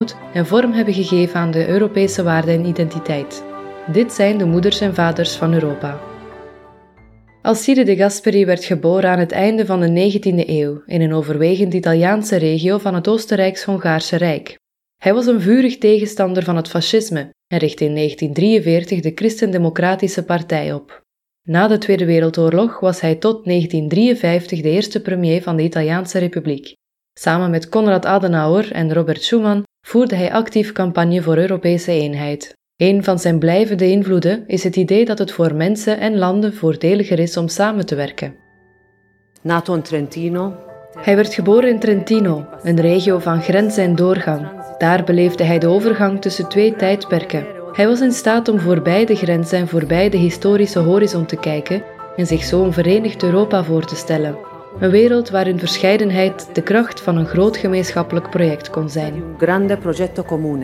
invloed en vorm hebben gegeven aan de Europese waarden en identiteit. Dit zijn de moeders en vaders van Europa. Alcide de Gasperi werd geboren aan het einde van de 19e eeuw in een overwegend Italiaanse regio van het Oostenrijks-Hongaarse Rijk. Hij was een vurig tegenstander van het fascisme en richtte in 1943 de Christen-Democratische Partij op. Na de Tweede Wereldoorlog was hij tot 1953 de eerste premier van de Italiaanse Republiek. Samen met Konrad Adenauer en Robert Schuman voerde hij actief campagne voor Europese eenheid. Een van zijn blijvende invloeden is het idee dat het voor mensen en landen voordeliger is om samen te werken. Nato in Trentino. Hij werd geboren in Trentino, een regio van grens en doorgang. Daar beleefde hij de overgang tussen twee tijdperken. Hij was in staat om voorbij de grenzen en voorbij de historische horizon te kijken en zich zo een verenigd Europa voor te stellen. Een wereld waarin verscheidenheid de kracht van een groot gemeenschappelijk project kon zijn. Un grande progetto comune.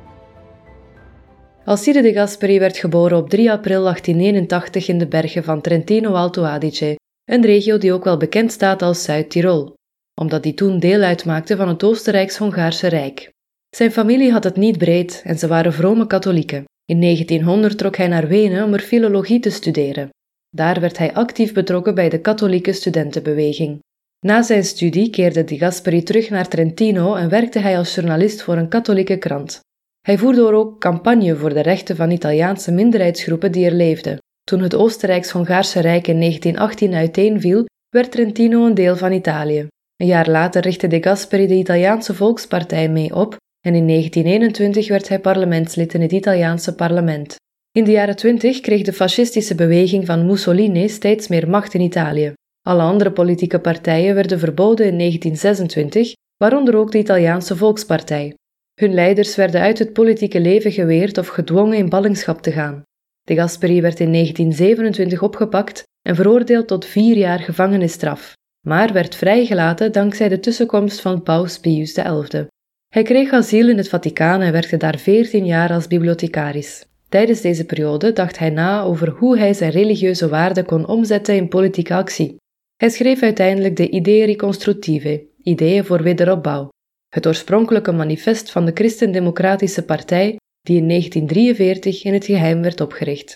Alcide de Gasperi werd geboren op 3 april 1881 in de bergen van Trentino Alto Adige, een regio die ook wel bekend staat als Zuid-Tirol, omdat die toen deel uitmaakte van het Oostenrijks-Hongaarse Rijk. Zijn familie had het niet breed en ze waren vrome katholieken. In 1900 trok hij naar Wenen om er filologie te studeren. Daar werd hij actief betrokken bij de katholieke studentenbeweging. Na zijn studie keerde de Gasperi terug naar Trentino en werkte hij als journalist voor een katholieke krant. Hij voerde ook campagne voor de rechten van Italiaanse minderheidsgroepen die er leefden. Toen het Oostenrijks-Hongaarse Rijk in 1918 uiteenviel, werd Trentino een deel van Italië. Een jaar later richtte de Gasperi de Italiaanse Volkspartij mee op en in 1921 werd hij parlementslid in het Italiaanse parlement. In de jaren 20 kreeg de fascistische beweging van Mussolini steeds meer macht in Italië. Alle andere politieke partijen werden verboden in 1926, waaronder ook de Italiaanse Volkspartij. Hun leiders werden uit het politieke leven geweerd of gedwongen in ballingschap te gaan. De Gasperi werd in 1927 opgepakt en veroordeeld tot 4 jaar gevangenisstraf, maar werd vrijgelaten dankzij de tussenkomst van paus Pius XI. Hij kreeg asiel in het Vaticaan en werkte daar 14 jaar als bibliothecaris. Tijdens deze periode dacht hij na over hoe hij zijn religieuze waarden kon omzetten in politieke actie. Hij schreef uiteindelijk de Idee Reconstructive, ideeën voor wederopbouw, het oorspronkelijke manifest van de Christen-Democratische Partij die in 1943 in het geheim werd opgericht.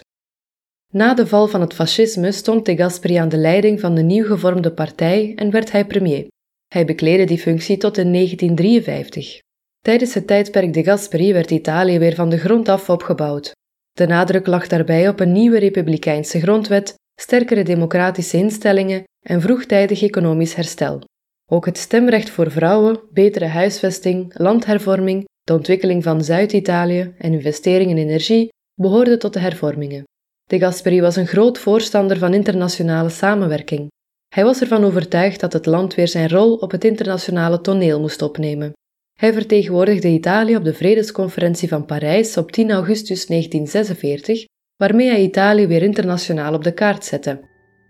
Na de val van het fascisme stond de Gasperi aan de leiding van de nieuw gevormde partij en werd hij premier. Hij bekleedde die functie tot in 1953. Tijdens het tijdperk de Gasperi werd Italië weer van de grond af opgebouwd. De nadruk lag daarbij op een nieuwe republikeinse grondwet, sterkere democratische instellingen en vroegtijdig economisch herstel. Ook het stemrecht voor vrouwen, betere huisvesting, landhervorming, de ontwikkeling van Zuid-Italië en investeringen in energie behoorden tot de hervormingen. De Gasperi was een groot voorstander van internationale samenwerking. Hij was ervan overtuigd dat het land weer zijn rol op het internationale toneel moest opnemen. Hij vertegenwoordigde Italië op de Vredesconferentie van Parijs op 10 augustus 1946, waarmee hij Italië weer internationaal op de kaart zette.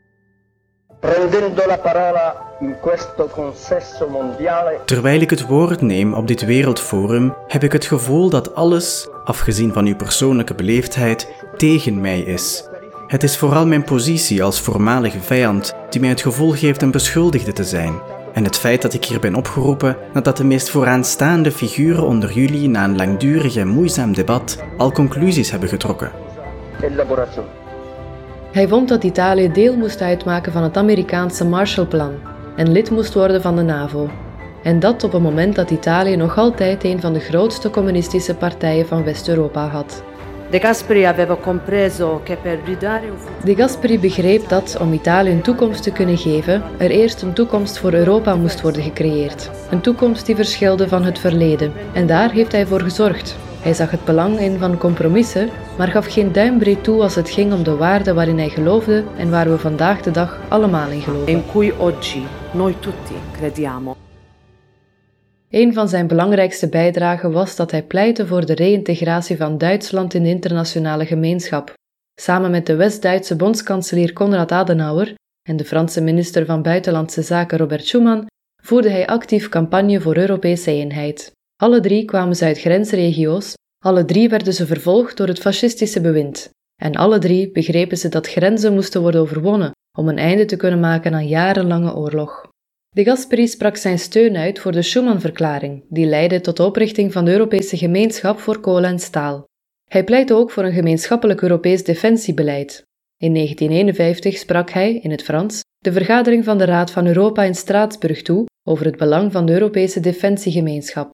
Terwijl ik het woord neem op dit wereldforum, heb ik het gevoel dat alles, afgezien van uw persoonlijke beleefdheid, tegen mij is. Het is vooral mijn positie als voormalige vijand die mij het gevoel geeft een beschuldigde te zijn. En het feit dat ik hier ben opgeroepen nadat de meest vooraanstaande figuren onder jullie na een langdurig en moeizaam debat al conclusies hebben getrokken. Hij vond dat Italië deel moest uitmaken van het Amerikaanse Marshallplan en lid moest worden van de NAVO. En dat op een moment dat Italië nog altijd een van de grootste communistische partijen van West-Europa had. De Gasperi aveva compreso che per ridare un futuro. De Gasperi begreep dat, om Italië een toekomst te kunnen geven, er eerst een toekomst voor Europa moest worden gecreëerd. Een toekomst die verschilde van het verleden. En daar heeft hij voor gezorgd. Hij zag het belang in van compromissen, maar gaf geen duimbreed toe als het ging om de waarden waarin hij geloofde en waar we vandaag de dag allemaal in geloven. In cui oggi noi tutti crediamo. Een van zijn belangrijkste bijdragen was dat hij pleitte voor de reïntegratie van Duitsland in de internationale gemeenschap. Samen met de West-Duitse bondskanselier Konrad Adenauer en de Franse minister van Buitenlandse Zaken Robert Schuman voerde hij actief campagne voor Europese eenheid. Alle 3 kwamen ze uit grensregio's, alle 3 werden ze vervolgd door het fascistische bewind. En alle 3 begrepen ze dat grenzen moesten worden overwonnen om een einde te kunnen maken aan jarenlange oorlog. De Gasperi sprak zijn steun uit voor de Schuman-verklaring, die leidde tot de oprichting van de Europese Gemeenschap voor Kolen en Staal. Hij pleitte ook voor een gemeenschappelijk Europees defensiebeleid. In 1951 sprak hij, in het Frans, de vergadering van de Raad van Europa in Straatsburg toe over het belang van de Europese defensiegemeenschap.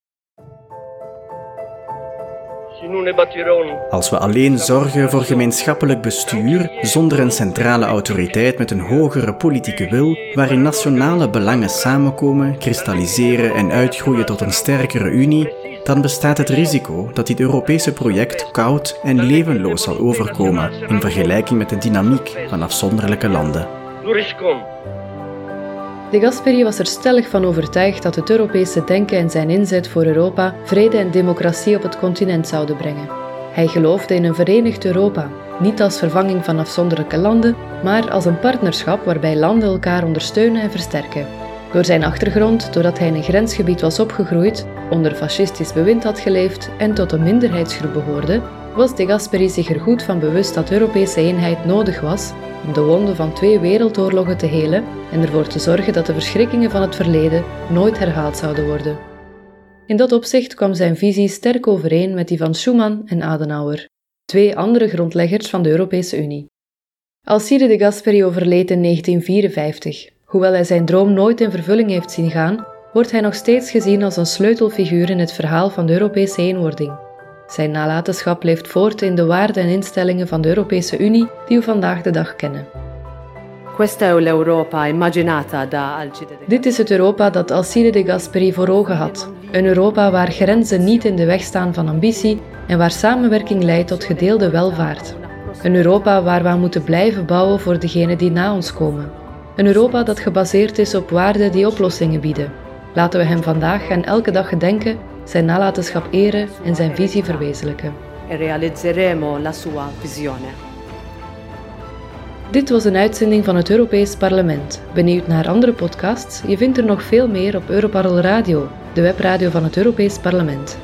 Als we alleen zorgen voor gemeenschappelijk bestuur, zonder een centrale autoriteit met een hogere politieke wil, waarin nationale belangen samenkomen, kristalliseren en uitgroeien tot een sterkere unie, dan bestaat het risico dat dit Europese project koud en levenloos zal overkomen in vergelijking met de dynamiek van afzonderlijke landen. De Gasperi was er stellig van overtuigd dat het Europese denken en zijn inzet voor Europa vrede en democratie op het continent zouden brengen. Hij geloofde in een verenigd Europa, niet als vervanging van afzonderlijke landen, maar als een partnerschap waarbij landen elkaar ondersteunen en versterken. Door zijn achtergrond, doordat hij in een grensgebied was opgegroeid, onder fascistisch bewind had geleefd en tot een minderheidsgroep behoorde, was de Gasperi zich er goed van bewust dat Europese eenheid nodig was om de wonden van 2 wereldoorlogen te helen en ervoor te zorgen dat de verschrikkingen van het verleden nooit herhaald zouden worden. In dat opzicht kwam zijn visie sterk overeen met die van Schuman en Adenauer, 2 andere grondleggers van de Europese Unie. Alcide de Gasperi overleed in 1954. Hoewel hij zijn droom nooit in vervulling heeft zien gaan, wordt hij nog steeds gezien als een sleutelfiguur in het verhaal van de Europese eenwording. Zijn nalatenschap leeft voort in de waarden en instellingen van de Europese Unie die we vandaag de dag kennen. Dit is het Europa dat Alcide de Gasperi voor ogen had. Een Europa waar grenzen niet in de weg staan van ambitie en waar samenwerking leidt tot gedeelde welvaart. Een Europa waar we aan moeten blijven bouwen voor degenen die na ons komen. Een Europa dat gebaseerd is op waarden die oplossingen bieden. Laten we hem vandaag en elke dag gedenken, zijn nalatenschap eren en zijn visie verwezenlijken. Dit was een uitzending van het Europees Parlement. Benieuwd naar andere podcasts? Je vindt er nog veel meer op Europarl Radio, de webradio van het Europees Parlement.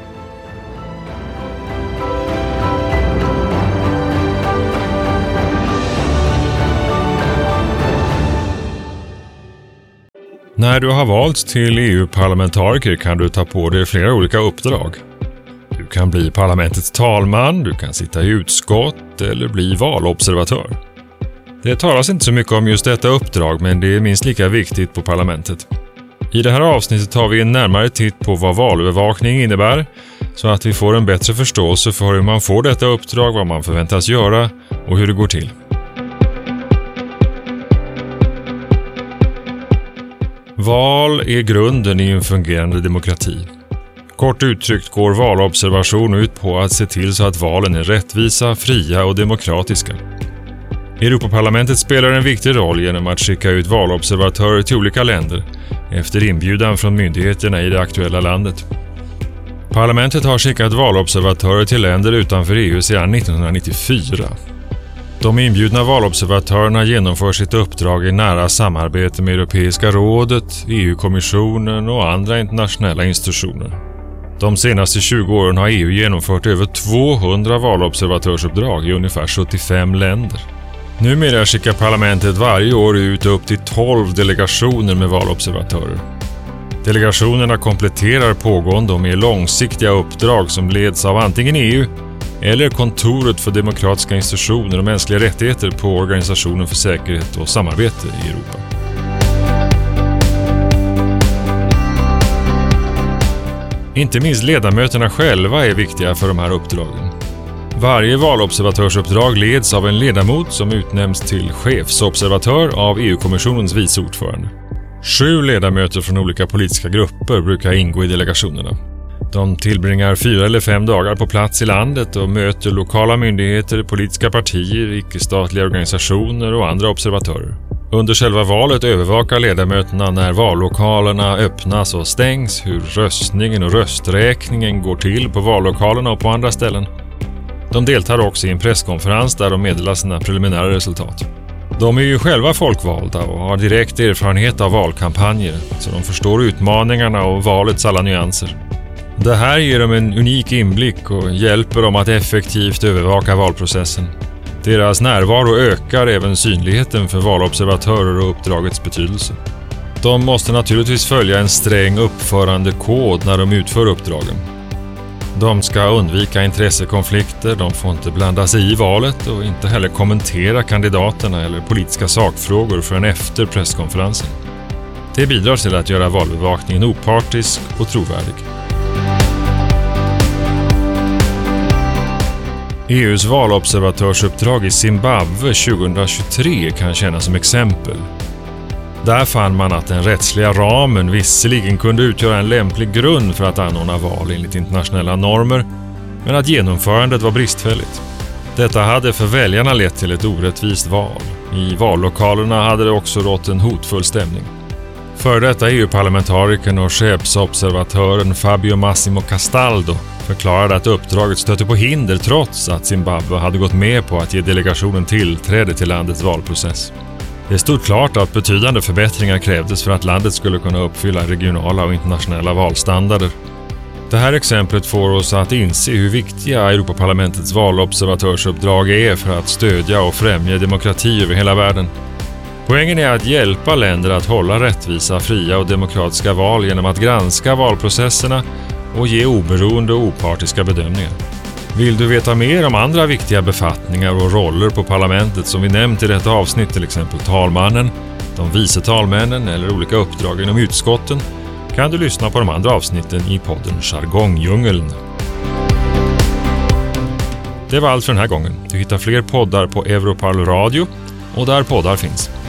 När du har valts till EU-parlamentariker kan du ta på dig flera olika uppdrag. Du kan bli parlamentets talman, du kan sitta i utskott eller bli valobservatör. Det talas inte så mycket om just detta uppdrag, men det är minst lika viktigt på parlamentet. I det här avsnittet tar vi en närmare titt på vad valövervakning innebär, så att vi får en bättre förståelse för hur man får detta uppdrag, vad man förväntas göra och hur det går till. Val är grunden i en fungerande demokrati. Kort uttryckt går valobservation ut på att se till så att valen är rättvisa, fria och demokratiska. Europaparlamentet spelar en viktig roll genom att skicka ut valobservatörer till olika länder efter inbjudan från myndigheterna i det aktuella landet. Parlamentet har skickat valobservatörer till länder utanför EU sedan 1994. De inbjudna valobservatörerna genomför sitt uppdrag i nära samarbete med Europeiska rådet, EU-kommissionen och andra internationella institutioner. De senaste 20 åren har EU genomfört över 200 valobservatörsuppdrag i ungefär 75 länder. Numera skickar parlamentet varje år ut upp till 12 delegationer med valobservatörer. Delegationerna kompletterar pågående och mer långsiktiga uppdrag som leds av antingen EU eller Kontoret för demokratiska institutioner och mänskliga rättigheter på Organisationen för säkerhet och samarbete i Europa. Inte minst ledamöterna själva är viktiga för de här uppdragen. Varje valobservatörsuppdrag leds av en ledamot som utnämns till chefsobservatör av EU-kommissionens vice ordförande. 7 ledamöter från olika politiska grupper brukar ingå i delegationerna. De tillbringar 4 eller 5 dagar på plats i landet och möter lokala myndigheter, politiska partier, icke-statliga organisationer och andra observatörer. Under själva valet övervakar ledamöterna när vallokalerna öppnas och stängs, hur röstningen och rösträkningen går till på vallokalerna och på andra ställen. De deltar också i en presskonferens där de meddelar sina preliminära resultat. De är ju själva folkvalda och har direkt erfarenhet av valkampanjer, så de förstår utmaningarna och valets alla nyanser. Det här ger dem en unik inblick och hjälper dem att effektivt övervaka valprocessen. Deras närvaro ökar även synligheten för valobservatörer och uppdragets betydelse. De måste naturligtvis följa en sträng uppförandekod när de utför uppdragen. De ska undvika intressekonflikter, de får inte blanda sig i valet och inte heller kommentera kandidaterna eller politiska sakfrågor förrän efter presskonferensen. Det bidrar till att göra valbevakningen opartisk och trovärdig. EU:s valobservatörsuppdrag i Zimbabwe 2023 kan tjäna som exempel. Där fann man att den rättsliga ramen visserligen kunde utgöra en lämplig grund för att anordna val enligt internationella normer, men att genomförandet var bristfälligt. Detta hade för väljarna lett till ett orättvist val. I vallokalerna hade det också rått en hotfull stämning. För detta EU-parlamentarikern och chefsobservatören Fabio Massimo Castaldo förklarade att uppdraget stötte på hinder trots att Zimbabwe hade gått med på att ge delegationen tillträde till landets valprocess. Det stod klart att betydande förbättringar krävdes för att landet skulle kunna uppfylla regionala och internationella valstandarder. Det här exemplet får oss att inse hur viktiga Europaparlamentets valobservatörsuppdrag är för att stödja och främja demokrati över hela världen. Poängen är att hjälpa länder att hålla rättvisa, fria och demokratiska val genom att granska valprocesserna och ge oberoende och opartiska bedömningar. Vill du veta mer om andra viktiga befattningar och roller på parlamentet som vi nämnt i detta avsnitt, till exempel talmannen, de vice talmännen eller olika uppdrag inom utskotten, kan du lyssna på de andra avsnitten i podden Jargongdjungeln. Det var allt för den här gången. Du hittar fler poddar på Europarl Radio och där poddar finns.